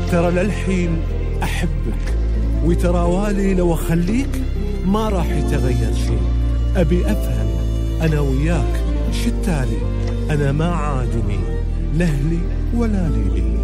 ترى للحين أحبك، وترى والي لو أخليك ما راح يتغير شيء. أبي أفهم أنا وياك شتالي، أنا ما عادني لهلي ولا ليلي.